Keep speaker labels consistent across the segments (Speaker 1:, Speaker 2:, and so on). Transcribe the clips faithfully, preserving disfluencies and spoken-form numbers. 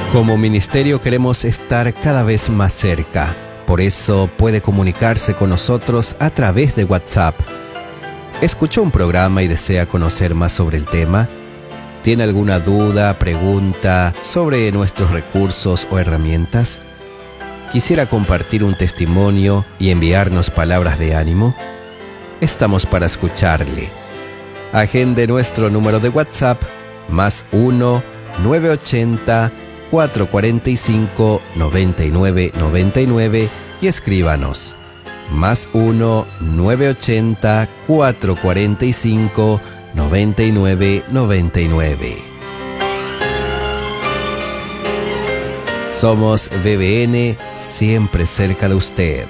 Speaker 1: Como ministerio queremos estar cada vez más cerca. Por eso puede comunicarse con nosotros a través de WhatsApp. ¿Escuchó un programa y desea conocer más sobre el tema? ¿Tiene alguna duda, pregunta sobre nuestros recursos o herramientas? ¿Quisiera compartir un testimonio y enviarnos palabras de ánimo? Estamos para escucharle. Agende nuestro número de WhatsApp más uno nueve ochenta cuatro cuarenta y cinco noventa y nueve noventa y nueve y escríbanos más uno nueve ochenta cuatro cuarenta y cinco noventa y nueve noventa y nueve. Somos B B N, siempre cerca de usted.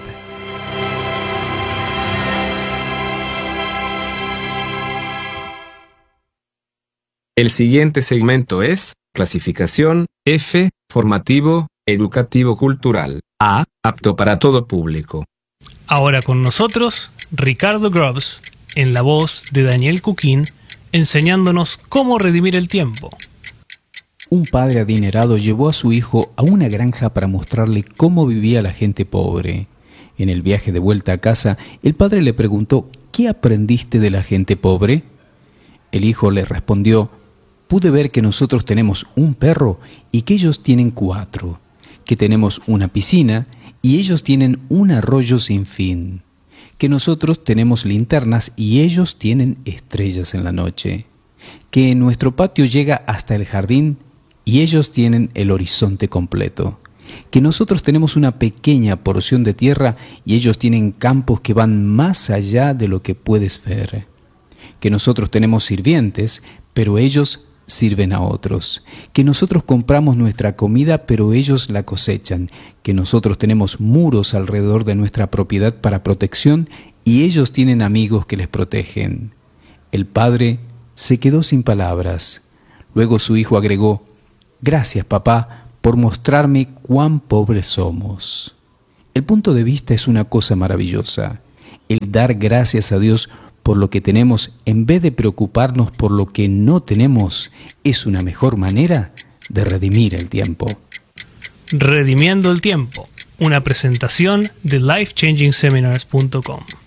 Speaker 2: El siguiente segmento es clasificación F, formativo, educativo cultural. A, apto para todo público.
Speaker 3: Ahora con nosotros, Ricardo Grubbs, en la voz de Daniel Cuquín, enseñándonos cómo redimir el tiempo.
Speaker 4: Un padre adinerado llevó a su hijo a una granja para mostrarle cómo vivía la gente pobre. En el viaje de vuelta a casa, el padre le preguntó: ¿qué aprendiste de la gente pobre? El hijo le respondió: pude ver que nosotros tenemos un perro y que ellos tienen cuatro, que tenemos una piscina y ellos tienen un arroyo sin fin, que nosotros tenemos linternas y ellos tienen estrellas en la noche, que nuestro patio llega hasta el jardín y ellos tienen el horizonte completo, que nosotros tenemos una pequeña porción de tierra y ellos tienen campos que van más allá de lo que puedes ver, que nosotros tenemos sirvientes, pero ellos sirven a otros, que nosotros compramos nuestra comida, pero ellos la cosechan, que nosotros tenemos muros alrededor de nuestra propiedad para protección y ellos tienen amigos que les protegen. El padre se quedó sin palabras. Luego su hijo agregó: gracias, papá, por mostrarme cuán pobres somos. El punto de vista es una cosa maravillosa. El dar gracias a Dios por lo que tenemos en vez de preocuparnos por lo que no tenemos es una mejor manera de redimir el tiempo.
Speaker 3: Redimiendo el tiempo, una presentación de life changing seminars punto com.